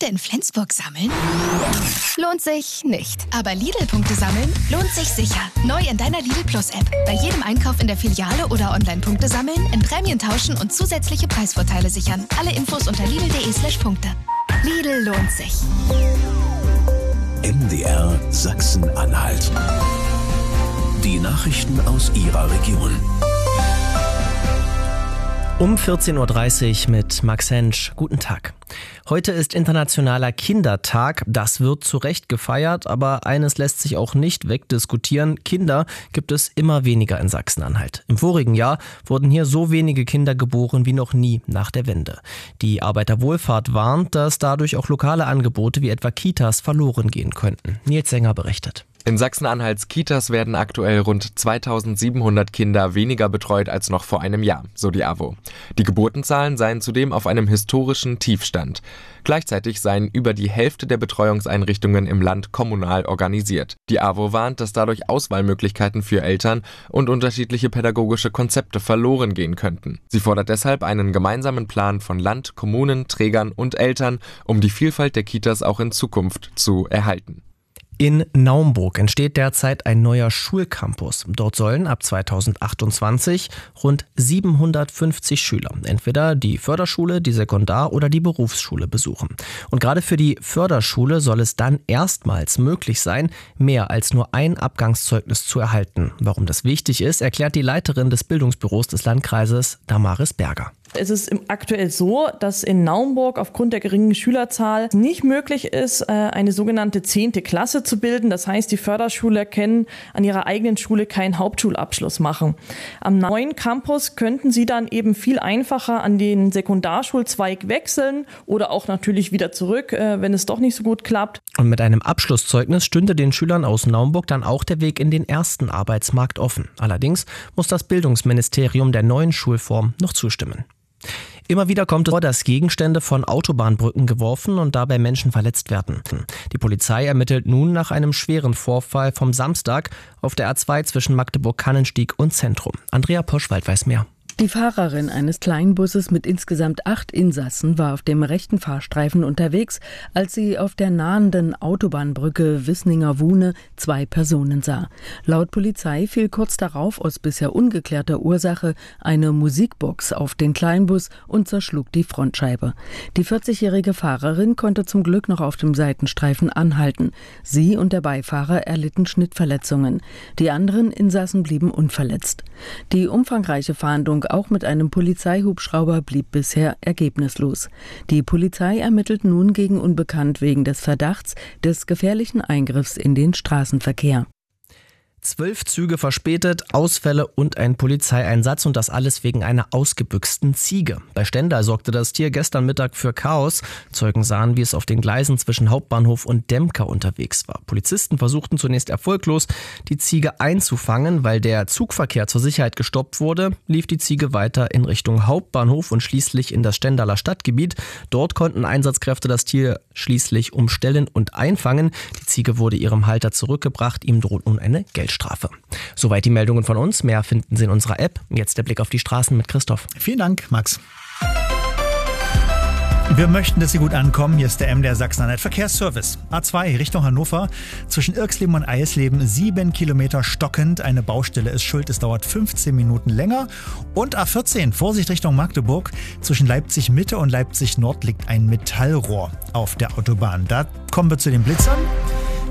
Punkte in Flensburg sammeln? Lohnt sich nicht. Aber Lidl-Punkte sammeln lohnt sich sicher. Neu in deiner Lidl Plus-App. Bei jedem Einkauf in der Filiale oder Online-Punkte sammeln, in Prämien tauschen und zusätzliche Preisvorteile sichern. Alle Infos unter lidl.de/Punkte. Lidl lohnt sich. MDR Sachsen-Anhalt. Die Nachrichten aus Ihrer Region. Um 14.30 Uhr mit Max Hensch. Guten Tag. Heute ist Internationaler Kindertag. Das wird zu Recht gefeiert, aber eines lässt sich auch nicht wegdiskutieren. Kinder gibt es immer weniger in Sachsen-Anhalt. Im vorigen Jahr wurden hier so wenige Kinder geboren wie noch nie nach der Wende. Die Arbeiterwohlfahrt warnt, dass dadurch auch lokale Angebote wie etwa Kitas verloren gehen könnten. Nils Sänger berichtet. In Sachsen-Anhalts Kitas werden aktuell rund 2700 Kinder weniger betreut als noch vor einem Jahr, so die AWO. Die Geburtenzahlen seien zudem auf einem historischen Tiefstand. Gleichzeitig seien über die Hälfte der Betreuungseinrichtungen im Land kommunal organisiert. Die AWO warnt, dass dadurch Auswahlmöglichkeiten für Eltern und unterschiedliche pädagogische Konzepte verloren gehen könnten. Sie fordert deshalb einen gemeinsamen Plan von Land, Kommunen, Trägern und Eltern, um die Vielfalt der Kitas auch in Zukunft zu erhalten. In Naumburg entsteht derzeit ein neuer Schulcampus. Dort sollen ab 2028 rund 750 Schüler entweder die Förderschule, die Sekundar- oder die Berufsschule besuchen. Und gerade für die Förderschule soll es dann erstmals möglich sein, mehr als nur ein Abgangszeugnis zu erhalten. Warum das wichtig ist, erklärt die Leiterin des Bildungsbüros des Landkreises, Damaris Berger. Es ist aktuell so, dass in Naumburg aufgrund der geringen Schülerzahl nicht möglich ist, eine sogenannte 10. Klasse zu bilden. Das heißt, die Förderschüler können an ihrer eigenen Schule keinen Hauptschulabschluss machen. Am neuen Campus könnten sie dann eben viel einfacher an den Sekundarschulzweig wechseln oder auch natürlich wieder zurück, wenn es doch nicht so gut klappt. Und mit einem Abschlusszeugnis stünde den Schülern aus Naumburg dann auch der Weg in den ersten Arbeitsmarkt offen. Allerdings muss das Bildungsministerium der neuen Schulform noch zustimmen. Immer wieder kommt es vor, dass Gegenstände von Autobahnbrücken geworfen und dabei Menschen verletzt werden. Die Polizei ermittelt nun nach einem schweren Vorfall vom Samstag auf der A2 zwischen Magdeburg-Kannenstieg und Zentrum. Andrea Poschwald weiß mehr. Die Fahrerin eines Kleinbusses mit insgesamt 8 Insassen war auf dem rechten Fahrstreifen unterwegs, als sie auf der nahenden Autobahnbrücke Wisninger-Wuhne 2 Personen sah. Laut Polizei fiel kurz darauf aus bisher ungeklärter Ursache eine Musikbox auf den Kleinbus und zerschlug die Frontscheibe. Die 40-jährige Fahrerin konnte zum Glück noch auf dem Seitenstreifen anhalten. Sie und der Beifahrer erlitten Schnittverletzungen. Die anderen Insassen blieben unverletzt. Die umfangreiche Fahndung auch mit einem Polizeihubschrauber blieb bisher ergebnislos. Die Polizei ermittelt nun gegen Unbekannt wegen des Verdachts des gefährlichen Eingriffs in den Straßenverkehr. 12 Züge verspätet, Ausfälle und ein Polizeieinsatz und das alles wegen einer ausgebüxten Ziege. Bei Stendal sorgte das Tier gestern Mittag für Chaos. Zeugen sahen, wie es auf den Gleisen zwischen Hauptbahnhof und Demker unterwegs war. Polizisten versuchten zunächst erfolglos, die Ziege einzufangen. Weil der Zugverkehr zur Sicherheit gestoppt wurde, lief die Ziege weiter in Richtung Hauptbahnhof und schließlich in das Stendaler Stadtgebiet. Dort konnten Einsatzkräfte das Tier schließlich umstellen und einfangen. Die Ziege wurde ihrem Halter zurückgebracht. Ihm droht nun eine Geldstrafe. Soweit die Meldungen von uns. Mehr finden Sie in unserer App. Jetzt der Blick auf die Straßen mit Christoph. Vielen Dank, Max. Wir möchten, dass Sie gut ankommen. Hier ist der MDR Sachsen-Anhalt Verkehrsservice. A2 Richtung Hannover. Zwischen Irxleben und Eisleben 7 Kilometer stockend. Eine Baustelle ist schuld. Es dauert 15 Minuten länger. Und A14 Vorsicht Richtung Magdeburg. Zwischen Leipzig Mitte und Leipzig Nord liegt ein Metallrohr auf der Autobahn. Da kommen wir zu den Blitzern.